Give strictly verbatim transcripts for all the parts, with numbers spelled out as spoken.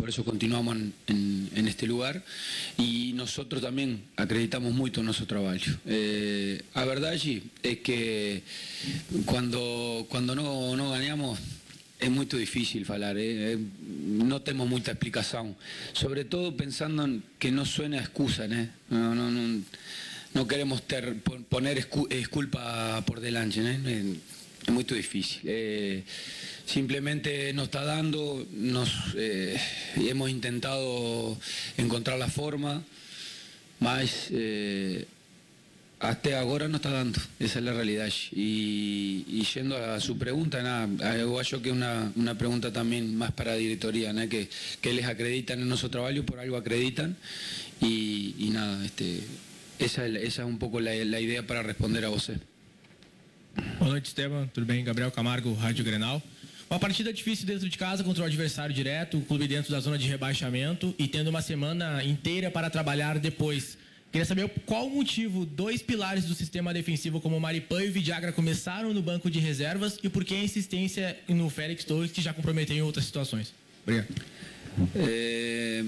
por eso continuamos en, en, en este lugar, e nosotros também acreditamos muito no nosso trabalho. Eh, a verdade é que quando, quando não, não ganhamos, é muito difícil falar, eh? Não temos muita explicação, sobretudo pensando en que não suene a excusa, né? Não, não, não, não queremos ter, poner exculpa por delante, né? Es muy difícil. Eh, simplemente nos está dando, nos eh, hemos intentado encontrar la forma, mas eh, hasta ahora no está dando. Esa es la realidad. Y, y yendo a su pregunta, nada, yo creo que es una, una pregunta también más para la directoría, ¿no? que, que les acreditan en nuestro trabajo, por algo acreditan, y, y nada, este, esa, esa es un poco la, la idea para responder a vos. Boa noite, Esteban. Tudo bem? Gabriel Camargo, Rádio Grenal. Uma partida difícil dentro de casa contra o adversário direto, o clube dentro da zona de rebaixamento e tendo uma semana inteira para trabalhar depois. Queria saber qual o motivo dois pilares do sistema defensivo como o Maripan e o Villagra começaram no banco de reservas e por que a insistência no Félix Torres, que já comprometeu em outras situações. Obrigado. É,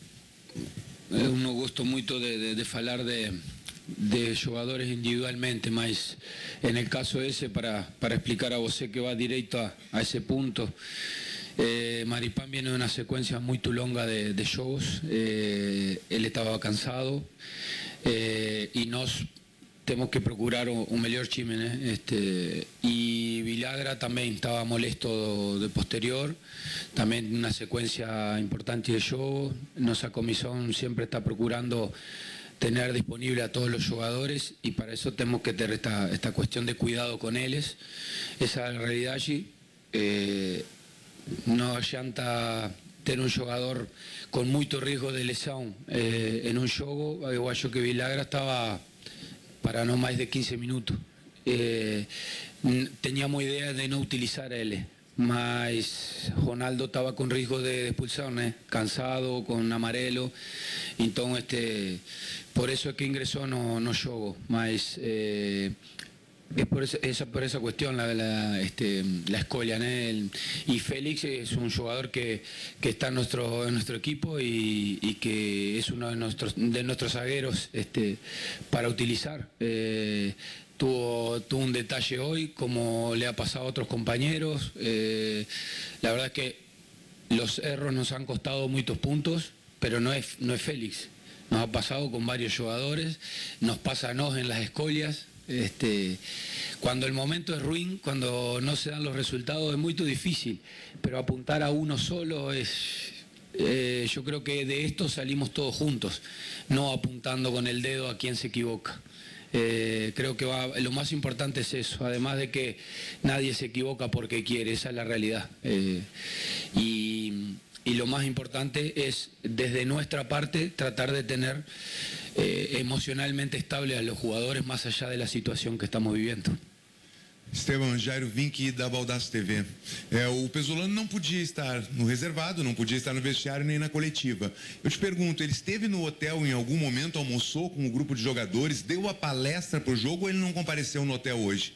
eu não gosto muito de, de, de falar de... de jugadores individualmente, mas en el caso ese, para, para explicar a vos que va directo a, a ese punto, eh, Maripan viene de una secuencia muy longa de, de shows, eh, él estaba cansado eh, y nos tenemos que procurar un, un mejor time, ¿eh? este, y Villagra también estaba molesto de posterior, también una secuencia importante de show, nuestra comisión siempre está procurando tener disponible a todos los jugadores y para eso tenemos que tener esta, esta cuestión de cuidado con ellos. Esa es la realidad allí. Eh, no adianta tener un jugador con mucho riesgo de lesión eh, en un juego. Igual yo que Villagra estaba para no más de quince minutos. Eh, teníamos idea de no utilizar a él, mas Ronaldo estaba con riesgo de expulsión, ¿eh? cansado, con amarelo, entonces este, por eso es que ingresó no, no jugó, mas eh, es por esa, esa, por esa cuestión la, la, este, la escolia, ¿eh? Y Félix es un jugador que, que está en nuestro, en nuestro equipo y, y que es uno de nuestros, de nuestros zagueros este, para utilizar. Eh, Tuvo, tuvo un detalle hoy, como le ha pasado a otros compañeros. Eh, la verdad es que los errores nos han costado muchos puntos, pero no es, no es Félix. Nos ha pasado con varios jugadores, nos pasa a nos en las escolias. Este, cuando el momento es ruin, cuando no se dan los resultados, es muy difícil, pero apuntar a uno solo es... Eh, yo creo que de esto salimos todos juntos, no apuntando con el dedo a quien se equivoca. Eh, creo que va, lo más importante es eso, además de que nadie se equivoca porque quiere, esa es la realidad. Eh, y, y lo más importante es, desde nuestra parte, tratar de tener eh, emocionalmente estable a los jugadores más allá de la situación que estamos viviendo. Esteban, Jairo Vinck da Baldasso T V. É, o Pesolano não podia estar no reservado, não podia estar no vestiário nem na coletiva. Eu te pergunto, ele esteve no hotel em algum momento, almoçou com o grupo de jogadores, deu a palestra para o jogo ou ele não compareceu no hotel hoje?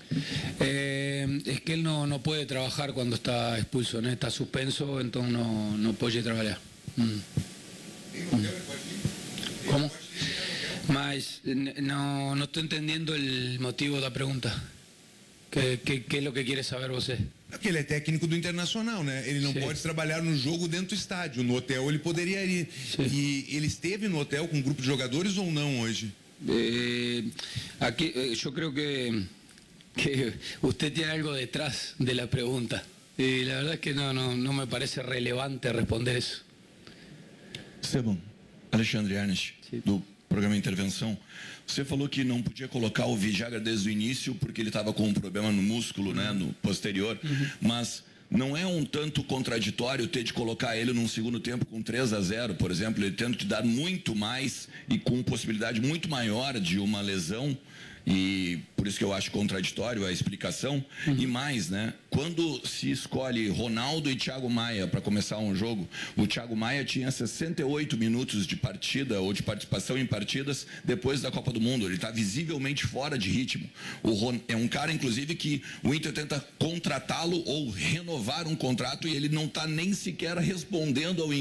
Eh, es que él no, no puede trabajar cuando está expulso, ¿no? Está suspenso, entonces no, no puede trabajar. Mm. Mm. ¿Cómo? Mas no, no estoy entendiendo el motivo de la pregunta. Que, que, que é o que quer saber você? Porque ele é técnico do Internacional, né? Ele não Sim. pode trabalhar no jogo dentro do estádio. No hotel ele poderia ir. Sim. E ele esteve no hotel com um grupo de jogadores ou não hoje? Eh, aquí, yo creo que, que usted tiene algo detrás de la pregunta. Y la verdad es que no, no, no me parece relevante responder eso. Esteban, Alexandre Ernest, sí. do programa Intervenção. Você falou que não podia colocar o Villagra desde o início porque ele estava com um problema no músculo, né, no posterior, uhum. mas não é um tanto contraditório ter de colocar ele num segundo tempo com três a zero, por exemplo, ele tendo que dar muito mais e com possibilidade muito maior de uma lesão, e por isso que eu acho contraditório a explicação. Uhum. E mais, né, quando se escolhe Ronaldo e Thiago Maia para começar um jogo, o Thiago Maia tinha sessenta e oito minutos de partida ou de participação em partidas depois da Copa do Mundo, ele está visivelmente fora de ritmo. O Ron, é um cara, inclusive, que o Inter tenta contratá-lo ou renovar um contrato e ele não está nem sequer respondendo ao